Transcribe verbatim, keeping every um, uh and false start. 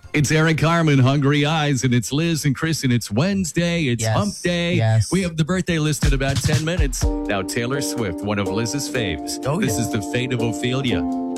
It's Eric Carmen, Hungry Eyes, and it's Liz and Chris, and it's Wednesday. It's Yes, Hump Day. yes. We have the birthday list in about ten minutes. Now, Taylor Swift, one of Liz's faves. Oh, this yeah. is The Fate of Ophelia.